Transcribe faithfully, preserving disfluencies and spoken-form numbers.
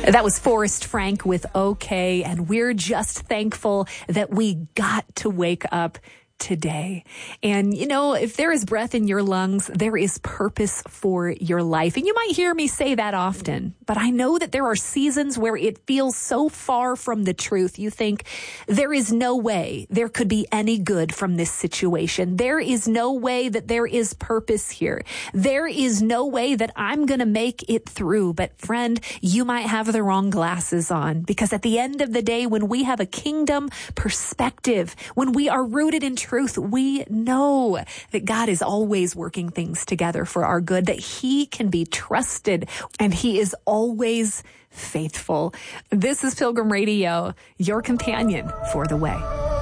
That was Forrest Frank with OK, and we're just thankful that we got to wake up today. And, you know, if there is breath in your lungs, there is purpose for your life. And you might hear me say that often, but I know that there are seasons where it feels so far from the truth. You think there is no way there could be any good from this situation. There is no way that there is purpose here. There is no way that I'm going to make it through. But friend, you might have the wrong glasses on, because at the end of the day, when we have a kingdom perspective, when we are rooted in truth, Truth, we know that God is always working things together for our good, that he can be trusted, and he is always faithful. This is Pilgrim Radio, your companion for the way.